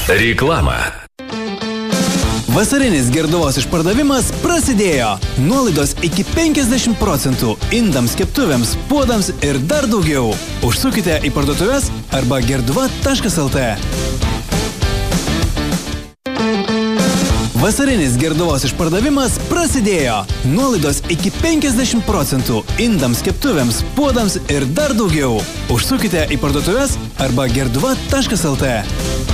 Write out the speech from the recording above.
Reklama. Vasarinis Gerduvos išpardavimas prasidėjo. Nuolaidos iki 50% indams, keptuvėms, puodams ir dar daugiau. Užsukite į parduotuves arba gerduva.lt. Vasarinis Gerduvos išpardavimas prasidėjo. Nuolaidos iki 50% indams, keptuvėms, puodams ir dar daugiau. Užsukite į parduotuves arba gerduva.lt.